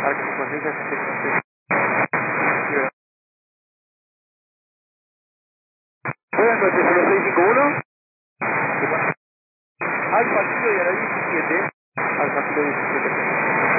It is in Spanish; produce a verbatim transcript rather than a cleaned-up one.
Arca cinco seis, seis seis. Buenas noches, uno seis cinco uno. Alfa Kilo y a la diecisiete. Alfa Kilo diecisiete.